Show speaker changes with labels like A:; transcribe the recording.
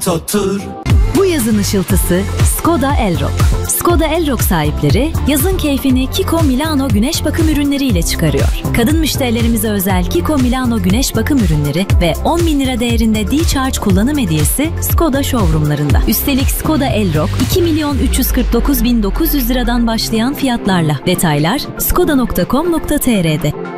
A: Otur.
B: Bu yazın ışıltısı Skoda Elrock. Skoda Elrock sahipleri yazın keyfini Kiko Milano güneş bakım ürünleriyle çıkarıyor. Kadın müşterilerimize özel Kiko Milano güneş bakım ürünleri ve 10.000 lira değerinde D-Charge kullanım hediyesi Skoda showroomlarında. Üstelik Skoda Elrock 2.349.900 liradan başlayan fiyatlarla. Detaylar skoda.com.tr'de.